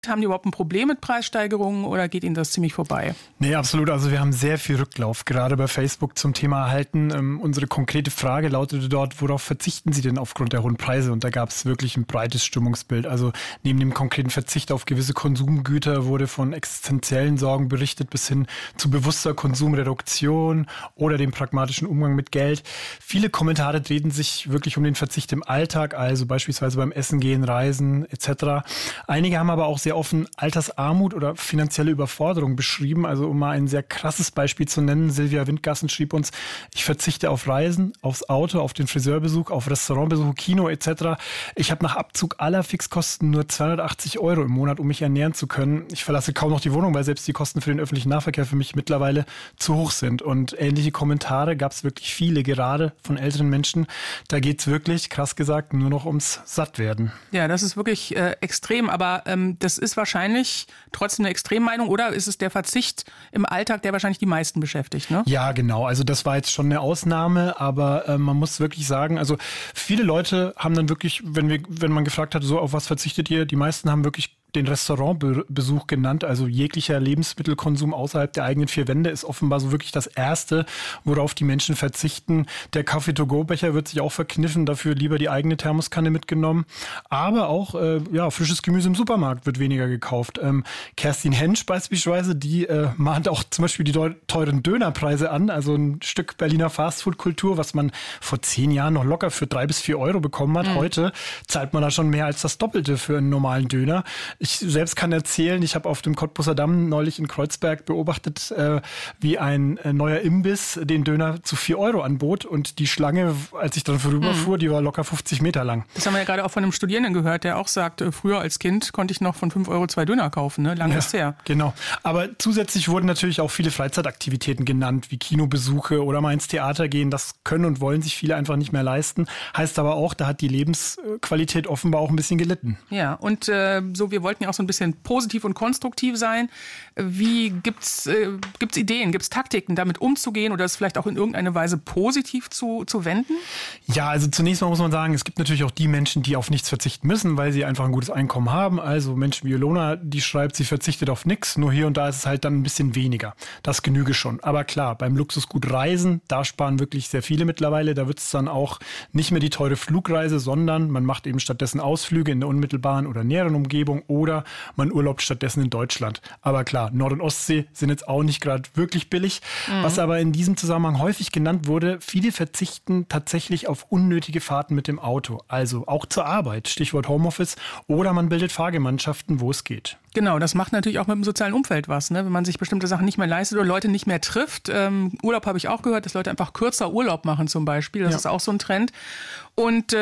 Haben die überhaupt ein Problem mit Preissteigerungen oder geht Ihnen das ziemlich vorbei? Nee, absolut. Also wir haben sehr viel Rücklauf, gerade bei Facebook zum Thema Erhalten. Unsere konkrete Frage lautete dort, worauf verzichten Sie denn aufgrund der hohen Preise? Und da gab es wirklich ein breites Stimmungsbild. Also neben dem konkreten Verzicht auf gewisse Konsumgüter wurde von existenziellen Sorgen berichtet bis hin zu bewusster Konsumreduktion oder dem pragmatischen Umgang mit Geld. Viele Kommentare drehten sich wirklich um den Verzicht im Alltag, also beispielsweise beim Essen gehen, Reisen etc. Einige haben aber auch sehr offen Altersarmut oder finanzielle Überforderung beschrieben. Also um mal ein sehr krasses Beispiel zu nennen, Silvia Windgassen schrieb uns, ich verzichte auf Reisen, aufs Auto, auf den Friseurbesuch, auf Restaurantbesuch, Kino etc. Ich habe nach Abzug aller Fixkosten nur 280 € im Monat, um mich ernähren zu können. Ich verlasse kaum noch die Wohnung, weil selbst die Kosten für den öffentlichen Nahverkehr für mich mittlerweile zu hoch sind. Und ähnliche Kommentare gab es wirklich viele, gerade von älteren Menschen. Da geht es wirklich, krass gesagt, nur noch ums Sattwerden. Ja, das ist wirklich extrem, aber das ist wahrscheinlich trotzdem eine Extremmeinung, oder ist es der Verzicht im Alltag, der wahrscheinlich die meisten beschäftigt, ne? Ja, genau. Also das war jetzt schon eine Ausnahme, aber man muss wirklich sagen, also viele Leute haben dann wirklich, wenn man gefragt hat, so auf was verzichtet ihr, die meisten haben wirklich den Restaurantbesuch genannt, also jeglicher Lebensmittelkonsum außerhalb der eigenen vier Wände ist offenbar so wirklich das Erste, worauf die Menschen verzichten. Der Kaffee-to-go-Becher wird sich auch verkniffen, dafür lieber die eigene Thermoskanne mitgenommen. Aber auch frisches Gemüse im Supermarkt wird weniger gekauft. Kerstin Hensch beispielsweise, die mahnt auch zum Beispiel die teuren Dönerpreise an, also ein Stück Berliner Fastfood-Kultur, was man vor 10 Jahren noch locker für 3 bis 4 € bekommen hat. Heute zahlt man da schon mehr als das Doppelte für einen normalen Döner. Ich selbst kann erzählen, ich habe auf dem Cottbuser Damm neulich in Kreuzberg beobachtet, wie ein neuer Imbiss den Döner zu 4 € anbot und die Schlange, als ich dann vorüberfuhr, die war locker 50 Meter lang. Das haben wir ja gerade auch von einem Studierenden gehört, der auch sagt, früher als Kind konnte ich noch von 5 € 2 Döner kaufen, ne? Lange ist her. Genau, aber zusätzlich wurden natürlich auch viele Freizeitaktivitäten genannt, wie Kinobesuche oder mal ins Theater gehen. Das können und wollen sich viele einfach nicht mehr leisten. Heißt aber auch, da hat die Lebensqualität offenbar auch ein bisschen gelitten. Ja, und wir wollten ja auch so ein bisschen positiv und konstruktiv sein. Wie gibt's Ideen, gibt's Taktiken, damit umzugehen oder es vielleicht auch in irgendeine Weise positiv zu wenden? Ja, also zunächst mal muss man sagen, es gibt natürlich auch die Menschen, die auf nichts verzichten müssen, weil sie einfach ein gutes Einkommen haben. Also Menschen wie Ilona, die schreibt, sie verzichtet auf nichts, nur hier und da ist es halt dann ein bisschen weniger. Das genüge schon. Aber klar, beim Luxusgut Reisen, da sparen wirklich sehr viele mittlerweile. Da wird es dann auch nicht mehr die teure Flugreise, sondern man macht eben stattdessen Ausflüge in der unmittelbaren oder näheren Umgebung oder man urlaubt stattdessen in Deutschland. Aber klar, Nord- und Ostsee sind jetzt auch nicht gerade wirklich billig. Was aber in diesem Zusammenhang häufig genannt wurde, viele verzichten tatsächlich auf unnötige Fahrten mit dem Auto. Also auch zur Arbeit, Stichwort Homeoffice, oder man bildet Fahrgemeinschaften, wo es geht. Genau, das macht natürlich auch mit dem sozialen Umfeld was, ne? Wenn man sich bestimmte Sachen nicht mehr leistet oder Leute nicht mehr trifft. Urlaub habe ich auch gehört, dass Leute einfach kürzer Urlaub machen zum Beispiel. Das ist auch so ein Trend. Und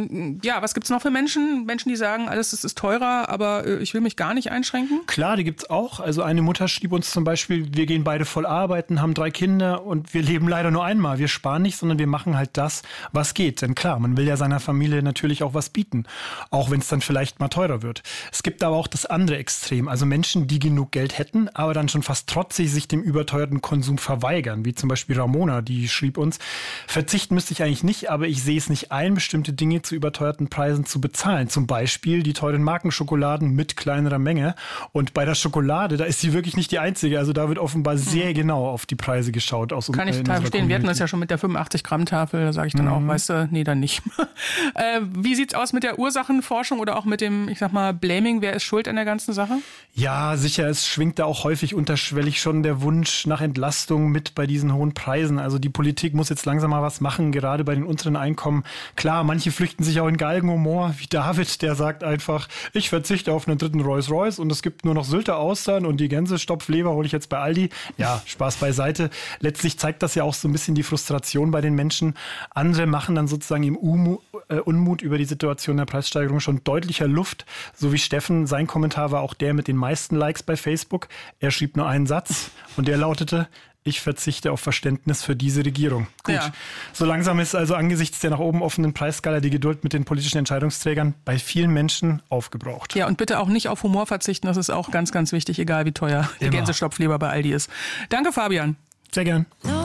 was gibt's noch für Menschen? Menschen, die sagen, alles ist teurer, aber ich will mich gar nicht einschränken? Klar, die gibt's auch. Also eine Mutter schrieb uns zum Beispiel, wir gehen beide voll arbeiten, haben 3 Kinder und wir leben leider nur einmal. Wir sparen nicht, sondern wir machen halt das, was geht. Denn klar, man will ja seiner Familie natürlich auch was bieten, auch wenn es dann vielleicht mal teurer wird. Es gibt aber auch das andere Extrem, also Menschen, die genug Geld hätten, aber dann schon fast trotzig sich dem überteuerten Konsum verweigern, wie zum Beispiel Ramona, die schrieb uns, verzichten müsste ich eigentlich nicht, aber ich sehe es nicht ein, bestimmte Dinge zu überteuerten Preisen zu bezahlen. Zum Beispiel die teuren Markenschokoladen mit kleinerer Menge. Und bei der Schokolade, da ist sie wirklich nicht die einzige. Also da wird offenbar sehr genau auf die Preise geschaut. Kann ich total verstehen. Wir hatten das ja schon mit der 85-Gramm-Tafel. Da sage ich dann auch, weißt du, nee, dann nicht. Wie sieht's aus mit der Ursachenforschung oder auch mit dem, ich sag mal, Blaming? Wer ist schuld an der ganzen Sache? Ja, sicher. Es schwingt da auch häufig unterschwellig schon der Wunsch nach Entlastung mit bei diesen hohen Preisen. Also die Politik muss jetzt langsam mal was machen, gerade bei den unteren Einkommen. Klar, manche flüchten sich auch in Galgenhumor, wie David, der sagt einfach, ich verzichte auf einen 3. Rolls-Royce und es gibt nur noch Sylter Austern und die Gänsestopfleber hole ich jetzt bei Aldi. Ja, Spaß beiseite. Letztlich zeigt das ja auch so ein bisschen die Frustration bei den Menschen. Andere machen dann sozusagen im Unmut über die Situation der Preissteigerung schon deutlicher Luft. So wie Steffen, sein Kommentar war auch der mit den meisten Likes bei Facebook. Er schrieb nur einen Satz und der lautete, ich verzichte auf Verständnis für diese Regierung. Gut, so langsam ist also angesichts der nach oben offenen Preisskala die Geduld mit den politischen Entscheidungsträgern bei vielen Menschen aufgebraucht. Ja, und bitte auch nicht auf Humor verzichten, das ist auch ganz, ganz wichtig, egal wie teuer die Gänsestopfleber bei Aldi ist. Danke, Fabian. Sehr gern.